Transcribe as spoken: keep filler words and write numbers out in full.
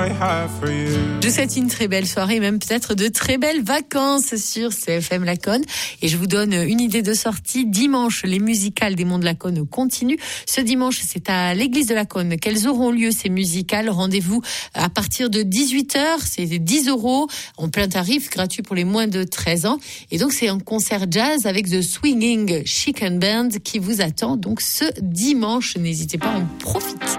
I have for you. Je vous souhaite une très belle soirée, même peut-être de très belles vacances sur C F M Laconne. Et je vous donne une idée de sortie. Dimanche, les musicales des Monts de Laconne continuent. Ce dimanche, c'est à l'église de Laconne qu'elles auront lieu, ces musicales. Rendez-vous à partir de dix-huit heures. C'est dix euros en plein tarif, gratuit pour les moins de treize ans. Et donc, c'est un concert jazz avec The Swinging Chicken Band qui vous attend donc ce dimanche. N'hésitez pas, on profite.